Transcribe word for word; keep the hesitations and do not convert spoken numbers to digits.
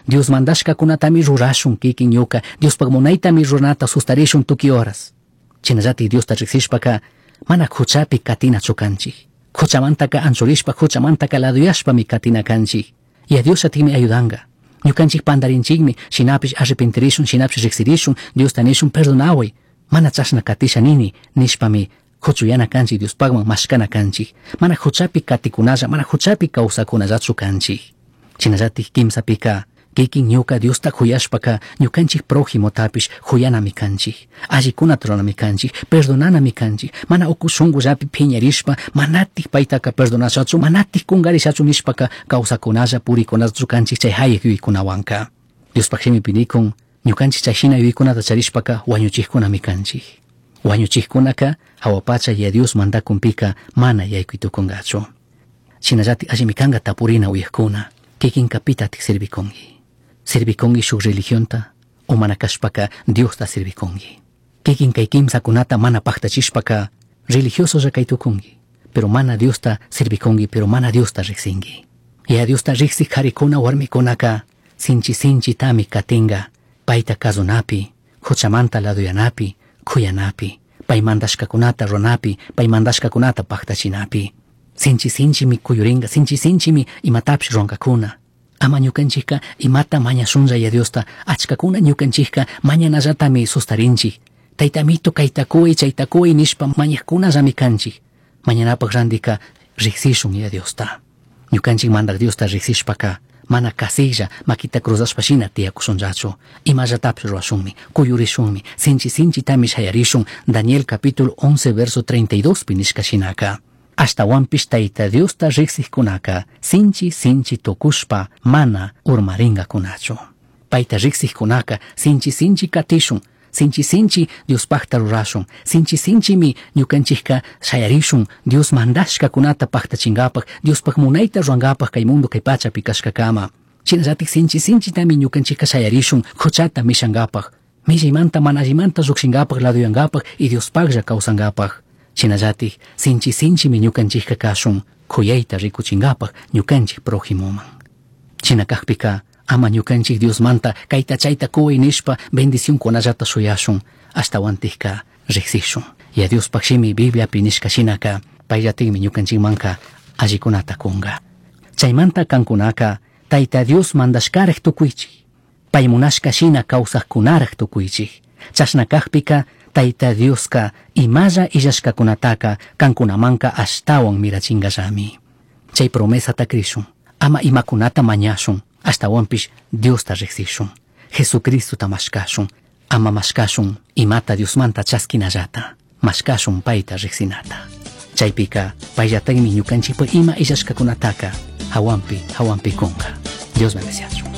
Dios mandashkakunatami rurashun kikin ñuka, Dios pagmunaytami runata sustarishun tuki horas. Chinallatik Diosta riqsishpaka mana huchapi katinachu kanchik. Huchamantaka anchurishpa, huchamantaka laduyashpami katina kanchik. Y a Dios atimi ayudanga. Ñukanchik pandarinchikmi, shinapish arrepentirishun, shinapish riqsirishun, Dios tanishun perdonaway. Mana chashna katisha nini, nishpami huchuyana kanchik Dios pagman mashkana kanchik. Mana huchapi katikunalla, mana huchapi kawsakunallachu kanchik. Chinallatik kimsapika kikin ñuka Diosta huyashpaka ñukanchik prójimotapish huyanami kanchik, allikunata ruranami kanchik, perdonanami kanchik, mana uku shunqullapi phiñarishpa manatik paytaka perdonashachu, manatik kungarishachu nishpaka kawsakunalla purikunallachu kanchik chay hayiq yuykunawanka. Diospakshimi pinikun ñukanchik chayhina yuykunata charishpaka wañuchikkunami kanchik. Wañuchikkunaka hawapacha ya Dios mandakunpika mana yaykuytukungachu. Chinallatik allimi kanqa tapurina uyaqkuna, kikin kapitatik servikungi. Servikungi shuk religionta o mana kashpaka Diosta servikungi. Kikin kay kimsakunata mana paktachishpaka religiosos kaytukungi, pero mana Diosta servikungi, pero mana Diosta riqsingi. Ya Diosta riqsik qarikuna warmikunaka sinchi sinchi tami katinga, payta kazunapi, huchamanta laduyanapi, kuyanapi, pay mandashkakunata runapi, pay mandashkakunata paktachinapi. Sinchi sinchi mi kuyuringa, sinchi sinchi mi imatapish ronkakuna. Ama ñukanchikka imata mañashunlla ya Diosta, achkakuna ñukanchikka mañanallatami sustarinchik. Taytamito kaytakuy chaytakuy nishpa mañaqkunallami kanchik. Mañanapaq randika riqsishun ya Diosta. Ñukanchik mandak Diosta riqsishpaka mana kasilla makita cruzashpashina tiyakushunllachu. Imallatapis ruashunmi, kuyurishunmi, sinchi sinchitami shayarishun. Daniel capítulo once verso treinta y dos pi nishkashinaka. Hasta wampish tayta Diosta riqsijkunaka sinchi sinchi tukushpa mana urmaringa kunachu. Payta riqsijkunaka sinchi sinchi katishun, sinchi sinchi Diospakta rurashun, sinchi sinchimi ñukanchikka shayarishun Dios mandashkakunata paktachingapaq, Diospak munayta ruangapaq kay mundo kay pachapi kashkakama. Chinallatik sinchi sinchitami ñukanchikka shayarishun huchata mishangapaq, millaymanta mana allimanta lluqsingapaq laduyangapaq y Diospaqlla kawsangapaq. Chinallatik sinchi sinchimi ñukanchikka kashun kuyayta rikuchingapaq ñukanchik prójimoman. Chinakaqpika ama ñukanchik Diosmanta kayta chayta kuway nishpa bendicionkunallata shuyashun hasta wantikka riqsishun. Ya Diospakshimi Bibliapi nishkashinaka payllatikmi ñukanchikmanka allikunata kunga. Chaymanta kankunaka tayta Dios mandashkaraq tukuychik, pay munashkashina kawsaqkunaraq tukuychik. Chashnakaqpika tayta Dioska imalla illashkakunataka kankunamanka ashtawan mirachingallami. Chay promesata krishun, ama imakunata mañashun, ashtawanpish Diosta riqsishun. Jesucristota mashkashun, ama mashkashun imata Diosmanta chaskinallata, mashkashun payta riqsinata. Chaypika payllatakmi ñukanchikpa ima illashkakunataka hawanpi hawanpi kunga. Dios bendeciachun.